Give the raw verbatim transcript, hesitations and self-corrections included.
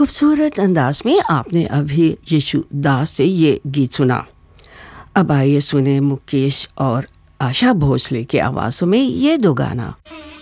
खूबसूरत अंदाज में आपने अभी यीशु दास से ये गीत सुना। अब आइए सुने मुकेश और आशा भोसले की आवाज़ों में ये दो गाना।